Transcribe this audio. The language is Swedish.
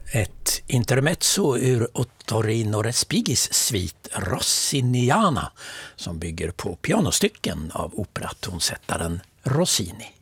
Ett intermezzo ur Ottorino Respigis svit Rossiniana som bygger på pianostycken av operatonsättaren Rossini.